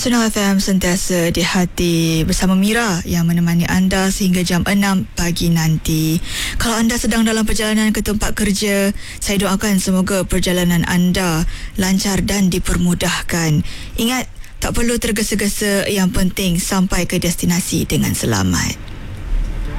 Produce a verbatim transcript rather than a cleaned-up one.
Nasional F M sentiasa di hati bersama Mira yang menemani anda sehingga jam enam pagi nanti. Kalau anda sedang dalam perjalanan ke tempat kerja, saya doakan semoga perjalanan anda lancar dan dipermudahkan. Ingat, tak perlu tergesa-gesa, yang penting sampai ke destinasi dengan selamat.